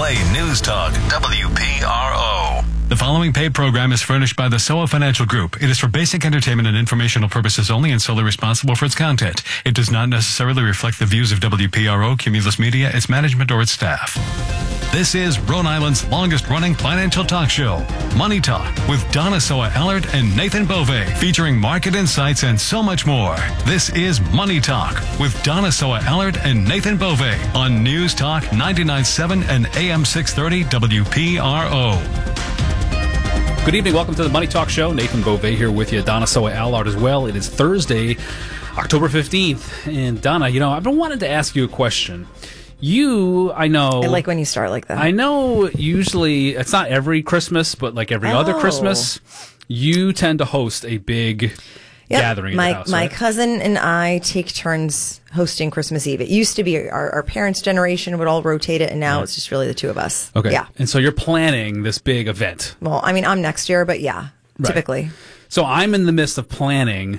Play News Talk WPRO. The following paid program is furnished by the SOA Financial Group. It is for basic entertainment and informational purposes only and solely responsible for its content. It does not necessarily reflect the views of WPRO, Cumulus Media, its management, or its staff. This is Rhode Island's longest-running financial talk show, Money Talk, with Donna Soa-Allard and Nathan Bove, featuring market insights and so much more. This is Money Talk with Donna Soa-Allard and Nathan Bove on News Talk 99.7 and AM 630 WPRO. Good evening. Welcome to the Money Talk Show. Nathan Bove here with you. Donna Soa-Allard as well. It is Thursday, October 15th. And Donna, I've been wanting to ask you a question. I know. I like when you start like that. I know usually, it's not every Christmas, but like every other Christmas, you tend to host a big gathering at the house, my right? cousin and I take turns hosting Christmas Eve. It used to be our parents' generation would all rotate it, and now it's just really the two of us. Okay. Yeah. And so you're planning this big event. Well, I mean, I'm next year, but yeah, typically. So I'm in the midst of planning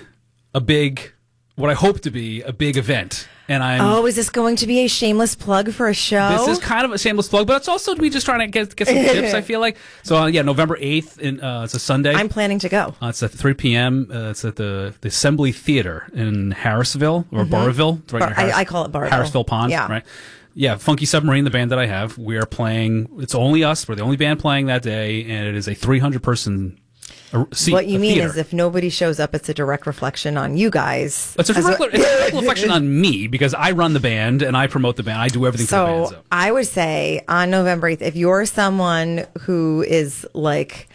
what I hope to be a big event. And is this going to be a shameless plug for a show? This is kind of a shameless plug, but it's also me just trying to get some tips, I feel like. So, November 8th, it's a Sunday. I'm planning to go. It's at 3 p.m. It's at the Assembly Theater in Harrisville, or Burrillville. It's right near I call it Burrillville. Harrisville Pond, right? Yeah, Funky Submarine, the band that I have, we are playing. It's only us. We're the only band playing that day, and it is a 300-person seat. What you mean theater. is if nobody shows up, it's a direct reflection on you guys. It's a direct reflection on me because I run the band and I promote the band. I do everything for the band. So I would say on November 8th, if you're someone who is like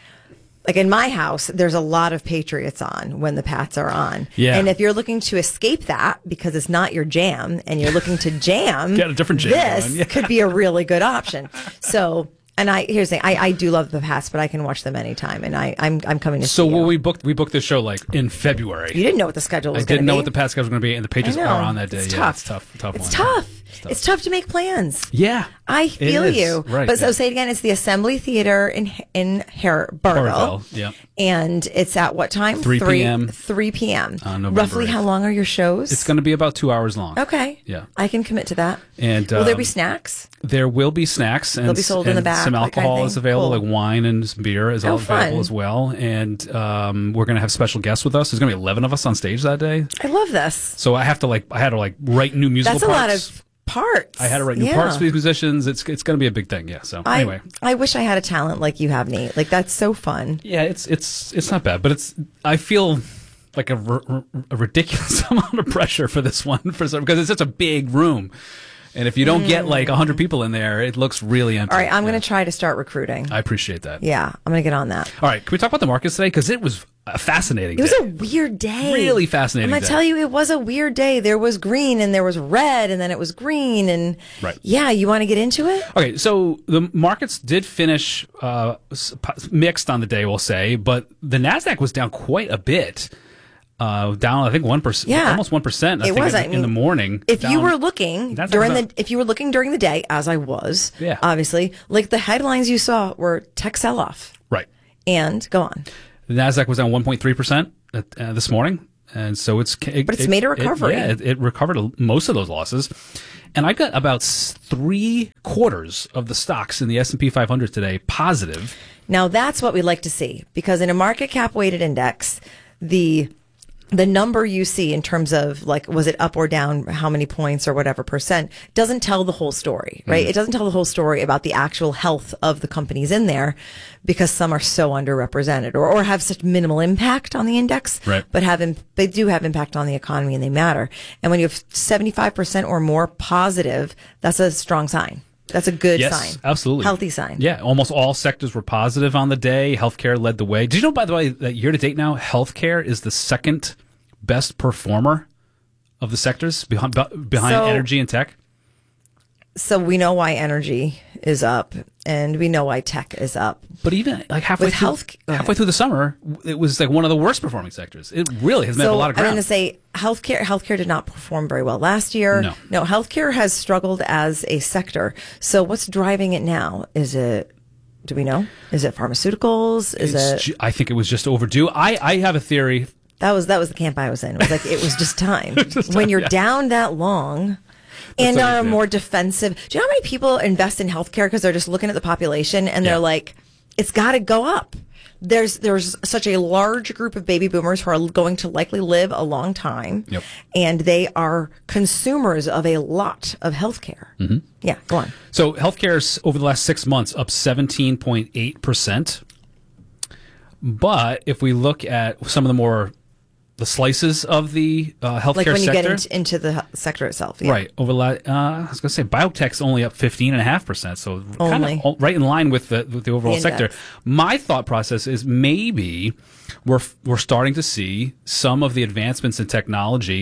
in my house, there's a lot of Patriots on when the Pats are on. Yeah. And if you're looking to escape that because it's not your jam and you're looking to jam, get a different jam this could be a really good option. So. And here's the thing, I do love the Pats, but I can watch them anytime, and I'm coming to see you. So we booked this show like in February. You didn't know what the schedule was going to be. I didn't know what the Pats schedule was going to be, and the Patriots are on that day. It's tough. It's tough. It's tough. It's tough to make plans. Yeah. I feel you. Right. But so say it again, it's the Assembly Theater in Burrillville. Yeah. And it's at what time? 3 p.m. 3 p.m. On November Roughly 8th. how long are your shows? It's going to be about 2 hours long. Okay. Yeah. I can commit to that. And will there be snacks? There will be snacks. And they'll be sold in the back. Some alcohol is available, like wine and some beer is all available fun. as well. And we're going to have special guests with us. There's going to be 11 of us on stage that day. I love this. So I had to write new musical parts. That's a lot of parts. I had to write new parts for these musicians. It's going to be a big thing, yeah. So anyway, I wish I had a talent like you have, Nate. Like that's so fun. Yeah, it's not bad, but I feel like a ridiculous amount of pressure for this one because it's such a big room. And if you don't get like 100 people in there, it looks really empty. All right, I'm going to try to start recruiting. I appreciate that. Yeah, I'm going to get on that. All right, can we talk about the markets today? Because it was a fascinating day. It was a weird day. Really fascinating day. I'm going to tell you, it was a weird day. There was green and there was red and then it was green. And yeah, you want to get into it? Okay, so the markets did finish mixed on the day, we'll say, but the NASDAQ was down quite a bit. Down, I think 1%, almost 1%. I think in the morning. If you were looking during the day, as I was, obviously, like the headlines you saw were tech sell-off. Right. And go on. The NASDAQ was down 1.3% this morning, and so it's made a recovery. It recovered most of those losses, and I got about 3/4 of the stocks in the S&P 500 today positive. Now that's what we like to see because in a market cap weighted index, the number you see in terms of like, was it up or down, how many points or whatever percent, doesn't tell the whole story, right? It doesn't tell the whole story about the actual health of the companies in there because some are so underrepresented or have such minimal impact on the index, but they do have impact on the economy and they matter. And when you have 75% or more positive, that's a strong sign. That's a good sign. Absolutely. Healthy sign. Yeah, almost all sectors were positive on the day. Healthcare led the way. Did you know, by the way, that year to date now, healthcare is the second best performer of the sectors behind energy and tech? So we know why energy is up, and we know why tech is up. But even like halfway through the summer, it was like one of the worst performing sectors. It really has made a lot of ground. I'm going to say healthcare did not perform very well last year. No, healthcare has struggled as a sector. So what's driving it now? Do we know? Is it pharmaceuticals? I think it was just overdue. I have a theory. That was the camp I was in. It was like it was just time. When you're down that long. and are yeah. more defensive. Do you know how many people invest in healthcare because they're just looking at the population and they're Yeah. like, it's got to go up. There's such a large group of baby boomers who are going to likely live a long time, Yep. and they are consumers of a lot of healthcare. Mm-hmm. Yeah, go on. So healthcare's over the last 6 months up 17.8%. But if we look at some of the slices of the healthcare Like when you sector, get into the sector itself. Yeah. right over I was going to say biotech's only up 15.5%, so kind Only. of right in line with the overall The sector. index. My thought process is maybe we're starting to see some of the advancements in technology,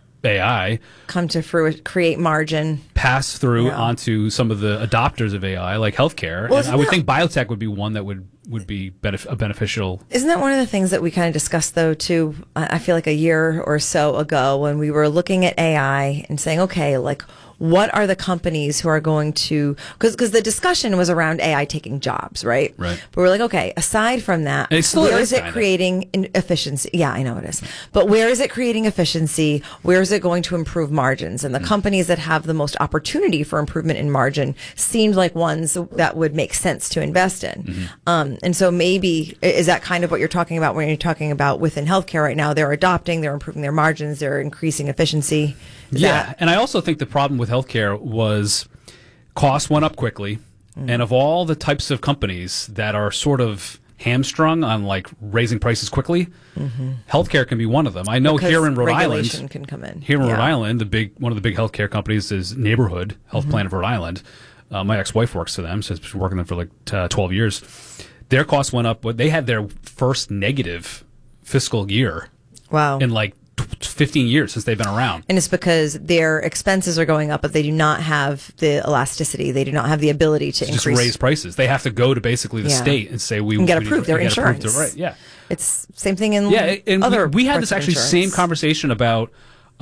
AI, Come to fruition, create margin. pass through Yeah. onto some of the adopters of AI, like healthcare. Well, And isn't I would that- think biotech would be one that would be a beneficial. Isn't that one of the things that we kind of discussed, though, too? I feel like a year or so ago when we were looking at AI and saying, okay, like, what are the companies who are going to, because the discussion was around AI taking jobs, right? Right. But we're like, okay, aside from that, And it still where is is it kinda. creating efficiency? Yeah, I know it is. But where is it creating efficiency? Where is it going to improve margins? And the companies that have the most opportunity for improvement in margin seemed like ones that would make sense to invest in. And so maybe, is that kind of what you're talking about when you're talking about within healthcare right now? They're adopting, they're improving their margins, they're increasing efficiency. Is Yeah, that- and I also think the problem with healthcare was costs went up quickly, and of all the types of companies that are sort of hamstrung on like raising prices quickly, healthcare can be one of them. I know because here in Rhode regulation Island, can come in. here in Yeah. Rhode Island, one of the big healthcare companies is Neighborhood Health Plan of Rhode Island. My ex-wife works for them, so she's been working there for like 12 years. Their costs went up, but they had their first negative fiscal year Wow. in like 15 years since they've been around. And it's because their expenses are going up, but they do not have the elasticity. They do not have the ability to Just increase. raise prices. They have to go to basically the Yeah. state and say we And get we approved. Their we get approved insurance. to- right? Yeah, It's same thing in yeah. And other. we had parts this of actually insurance. same conversation about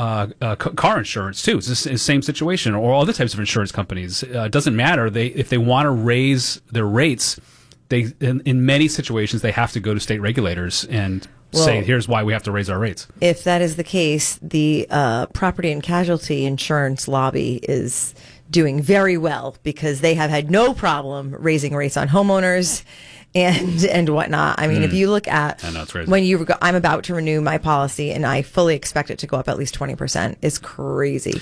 car insurance too. It's the same situation, or other types of insurance companies. It doesn't matter. If they want to raise their rates, they in many situations they have to go to state regulators and say, Well, here's why we have to raise our rates. If that is the case, the property and casualty insurance lobby is doing very well because they have had no problem raising rates on homeowners and whatnot. I mean, if you look at I know, it's crazy. when I'm about to renew my policy and I fully expect it to go up at least 20%, it's crazy.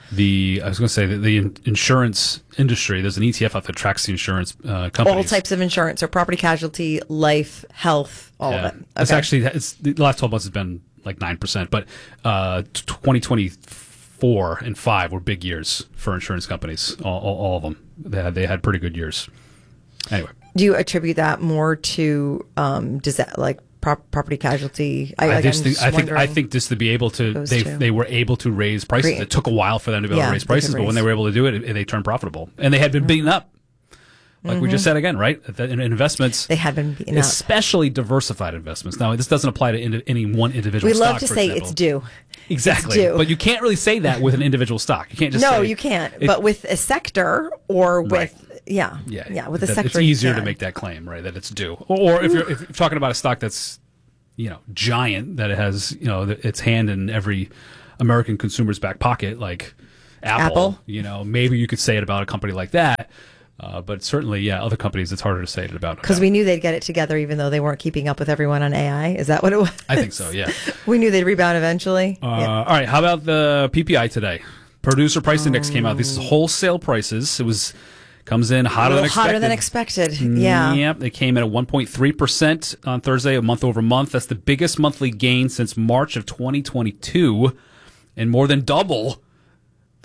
I was going to say that the insurance industry, there's an ETF out that tracks the insurance companies. All types of insurance, so property, casualty, life, health, all of it. It's Okay. actually the last 12 months has been like 9%, but 2024 and 5 were big years for insurance companies. All of them, they had pretty good years. Anyway, Do you attribute that more to property casualty? I think just to be able to those two. they were able to raise prices. Great. It took a while for them to be able Yeah, to raise they prices, could but when raise. they were able to do it, they turned profitable, and they had been beaten up. Like we just said again, right? In investments, They had been beaten up. especially diversified investments. Now, this doesn't apply to any one individual We stock. love to for say example. it's due. Exactly. It's due. But you can't really say that with an individual stock. You can't just No, say, you can't. But with a sector or with Right. with a that sector, it's easier you to can. make that claim, right? That it's due. Or if you're talking about a stock that's, giant, that it has, its hand in every American consumer's back pocket, like Apple. Maybe you could say it about a company like that. But certainly, other companies, it's harder to say it about. Because we knew they'd get it together, even though they weren't keeping up with everyone on AI. Is that what it was? I think so, yeah. We knew they'd rebound eventually. All right, how about the PPI today? Producer Price Index came out. This is wholesale prices. Comes in hotter than expected. Hotter than expected. Yeah. Yep, they came in at 1.3% on Thursday, month over month. That's the biggest monthly gain since March of 2022, and more than double the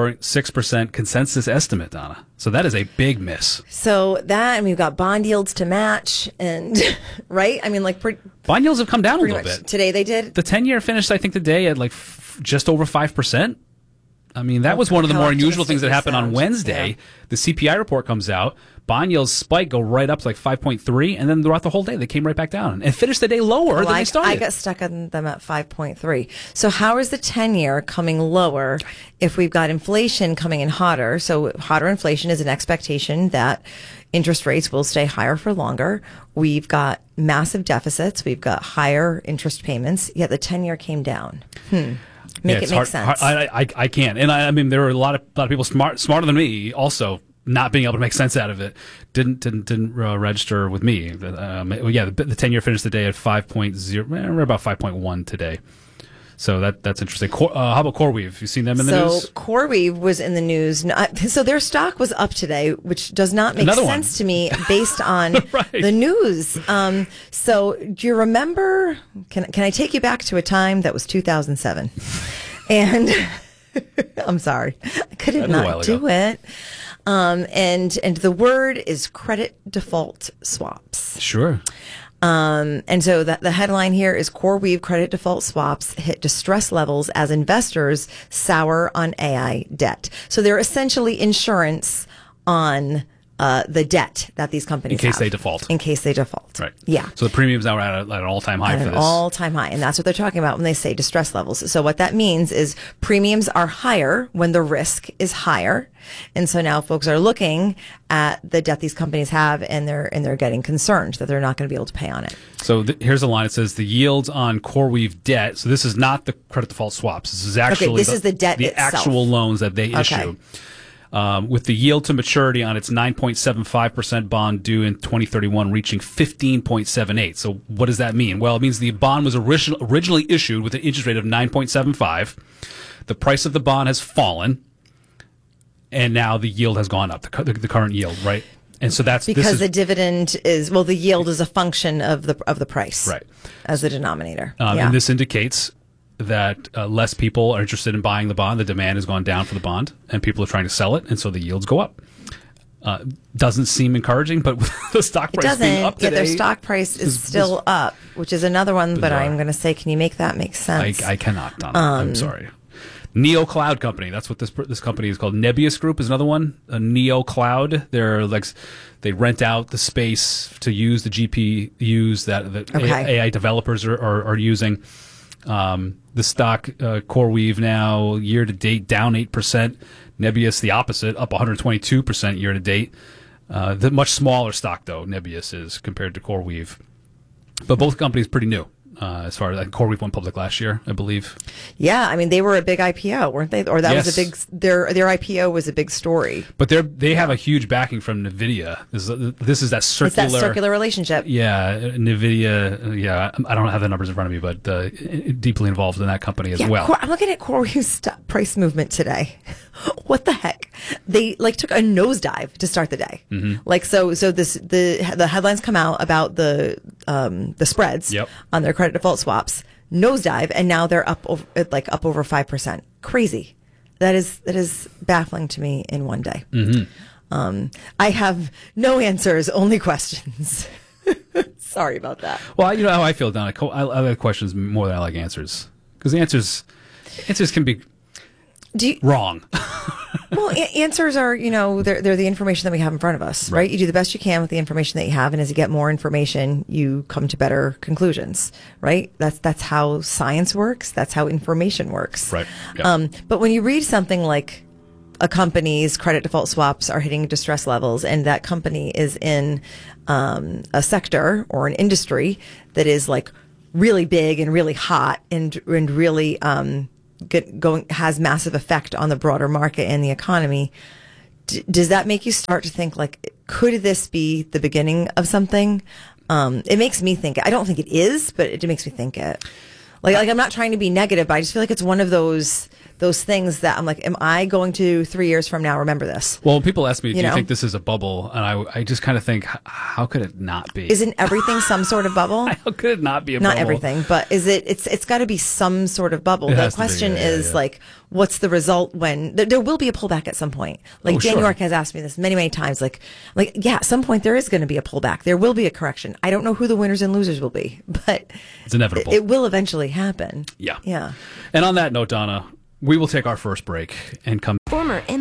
0.6% consensus estimate, Donna. So that is a big miss. So that, and we've got bond yields to match, and right? I mean, Bond yields have come down a pretty little much bit. today they did. The 10-year finished, I think, today at like just over 5%. I mean, that was one of the How more unusual optimistic things that they happened on sound. Wednesday. Yeah. The CPI report comes out. Bond yields spike, go right up to like 5.3, and then throughout the whole day, they came right back down and finished the day lower than they started. I got stuck on them at 5.3. So how is the 10-year coming lower if we've got inflation coming in hotter? So hotter inflation is an expectation that interest rates will stay higher for longer. We've got massive deficits. We've got higher interest payments, yet the 10-year came down. Make it it's make hard, sense. I can't. And I mean, there are a lot of people smarter than me also not being able to make sense out of it. Didn't register with me. The 10-year finished the day at 5.0. We're about 5.1 today. So that's interesting. How about CoreWeave? You seen them in the news? So CoreWeave was in the news. So their stock was up today, which does not make sense to me based on Right. the news. So do you remember? Can I take you back to a time that was 2007? And I'm sorry, I couldn't not do it. And the word is credit default swaps. Sure. And so the headline here is CoreWeave credit default swaps hit distress levels as investors sour on AI debt. So they're essentially insurance on the debt that these companies have. In case they default. In case they default. Right. Yeah. So the premiums now are at an all-time high for An this. all-time high. And that's what they're talking about when they say distress levels. So what that means is premiums are higher when the risk is higher. And so now folks are looking at the debt these companies have and they're getting concerned that they're not going to be able to pay on it. So here's a line. It says the yields on CoreWeave debt. So this is not the credit default swaps. This is actually this is the debt the itself. actual loans that they issue. With the yield to maturity on its 9.75% bond due in 2031 reaching 15.78. So what does that mean? Well, it means the bond was originally issued with an interest rate of 9.75. The price of the bond has fallen, and now the yield has gone up, the current yield, right? And so that's because the dividend is the yield is a function of the price, right, as the denominator. And this indicates that less people are interested in buying the bond. The demand has gone down for the bond, and people are trying to sell it, and so the yields go up. Doesn't seem encouraging, but with the stock price being up today, their stock price is still up, which is another one. bizarre. But I'm going to say, can you make that make sense? I cannot, Donna. I'm sorry. Neo Cloud Company. That's what this company is called. Nebius Group is another one. Neo Cloud. They rent out the space to use the GPUs that AI developers are using. The stock, CoreWeave now year to date down 8%. Nebius the opposite, up 122% year to date. The much smaller stock though, Nebius is compared to CoreWeave. But both companies pretty new. As far as CoreWeave went public last year, I believe. Yeah, I mean they were a big IPO, weren't they? Or that was a big. Their IPO was a big story. But they have a huge backing from NVIDIA. This is that circular. It's that circular relationship. Yeah, NVIDIA. Yeah, I don't have the numbers in front of me, but deeply involved in that company as well. I'm looking at CoreWeave's price movement today. What the heck? They took a nosedive to start the day. Mm-hmm. So the headlines come out about the spreads on their credit default swaps, nosedive, and now they're up over 5%. Crazy. That is baffling to me in one day. Mm-hmm. I have no answers, only questions. Sorry about that. Well, you know how I feel, Donna. I like questions more than I like answers, because the answers can be wrong. Well, answers are, they're the information that we have in front of us, right? You do the best you can with the information that you have, and as you get more information, you come to better conclusions, right? That's how science works. That's how information works. Right. Yeah. But when you read something like a company's credit default swaps are hitting distress levels, and that company is in a sector or an industry that is really big and really hot and really has massive effect on the broader market and the economy. Does that make you start to think could this be the beginning of something? It makes me think. I don't think it is, but it makes me think it. I'm not trying to be negative, but I just feel like it's one of those things that I'm am I going to 3 years from now remember this? Well, when people ask me, do you think this is a bubble? And I just kind of think, how could it not be? Isn't everything some sort of bubble? How could it not be a not bubble? Not everything, but is it? It's got to be some sort of bubble. The question is what's the result when there will be a pullback at some point? Dan York has asked me this many, many times. At some point there is going to be a pullback. There will be a correction. I don't know who the winners and losers will be, but it's inevitable. It will eventually happen. Yeah. Yeah. And on that note, Donna, we will take our first break and come. Former MLB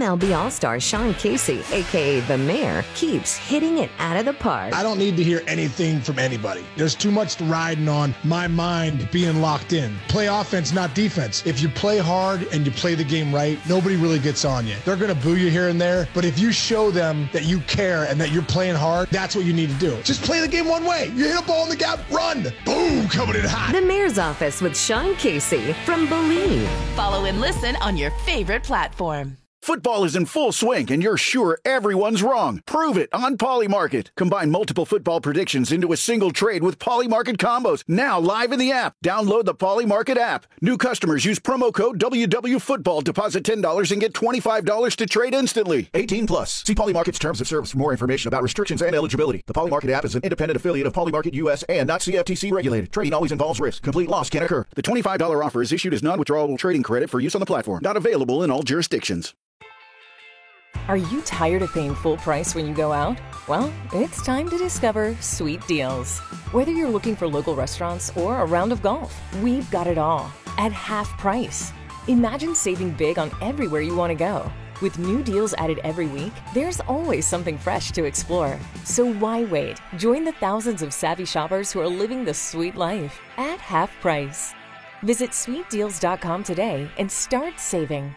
MLB All-Star Sean Casey, a.k.a. The Mayor, keeps hitting it out of the park. I don't need to hear anything from anybody. There's too much riding on my mind being locked in. Play offense, not defense. If you play hard and you play the game right, nobody really gets on you. They're going to boo you here and there, but if you show them that you care and that you're playing hard, that's what you need to do. Just play the game one way. You hit a ball in the gap, run. Boom, coming in hot. The Mayor's Office with Sean Casey from Believe. Follow and listen on your favorite platform. Football is in full swing, and you're sure everyone's wrong. Prove it on Polymarket. Combine multiple football predictions into a single trade with Polymarket combos. Now live in the app. Download the Polymarket app. New customers use promo code WWFootball. Deposit $10 and get $25 to trade instantly. 18 plus. See Polymarket's terms of service for more information about restrictions and eligibility. The Polymarket app is an independent affiliate of Polymarket US and not CFTC regulated. Trading always involves risk. Complete loss can occur. The $25 offer is issued as non-withdrawable trading credit for use on the platform. Not available in all jurisdictions. Are you tired of paying full price when you go out? Well, it's time to discover Sweet Deals. Whether you're looking for local restaurants or a round of golf, we've got it all at half price. Imagine saving big on everywhere you want to go. With new deals added every week, there's always something fresh to explore. So why wait? Join the thousands of savvy shoppers who are living the sweet life at half price. Visit sweetdeals.com today and start saving.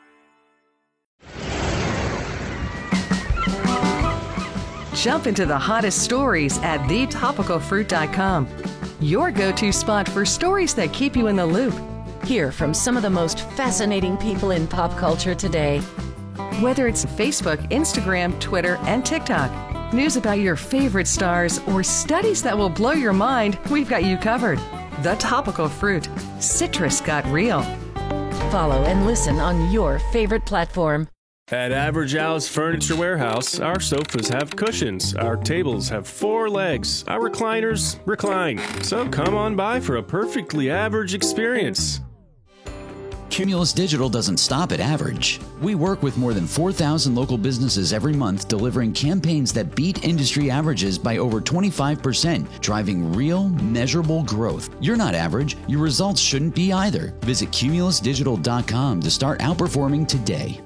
Jump into the hottest stories at thetopicalfruit.com. Your go-to spot for stories that keep you in the loop. Hear from some of the most fascinating people in pop culture today. Whether it's Facebook, Instagram, Twitter, and TikTok, news about your favorite stars, or studies that will blow your mind, we've got you covered. The Topical Fruit. Citrus got real. Follow and listen on your favorite platform. At Average Al's Furniture Warehouse, our sofas have cushions, our tables have 4 legs, our recliners recline. So come on by for a perfectly average experience. Cumulus Digital doesn't stop at average. We work with more than 4,000 local businesses every month, delivering campaigns that beat industry averages by over 25%, driving real, measurable growth. You're not average. Your results shouldn't be either. Visit cumulusdigital.com to start outperforming today.